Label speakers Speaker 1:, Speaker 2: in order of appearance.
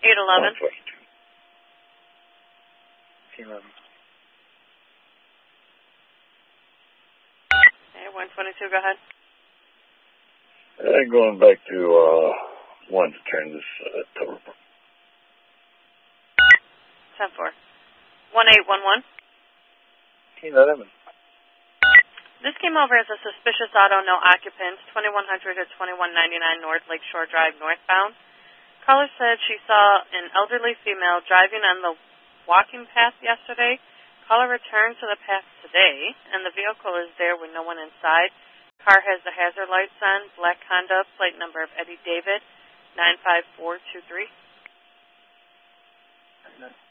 Speaker 1: 811.
Speaker 2: 811.
Speaker 1: Okay, 122, go ahead.
Speaker 3: Going back to, wanted to turn this tower.
Speaker 1: 10-4. 1811.
Speaker 2: 811.
Speaker 1: This came over as a suspicious auto, no occupants, 2100 to 2199 North Lakeshore Drive, northbound. Caller said she saw an elderly female driving on the walking path yesterday. Caller returned to the path today, and the vehicle is there with no one inside. Car has the hazard lights on, black Honda, plate number of Eddie David, 95423.